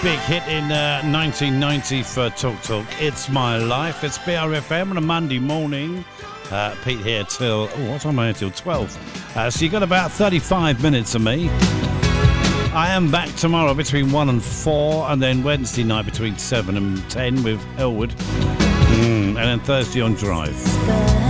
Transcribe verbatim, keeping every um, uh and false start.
big hit in uh, nineteen ninety for Talk Talk. It's My Life. It's B R F M on a Monday morning. Uh, Pete here till, oh, what time am I here till? twelve. Uh, so you got about thirty-five minutes of me. I am back tomorrow between one and four, and then Wednesday night between seven and ten with Elwood. Mm, and then Thursday on Drive.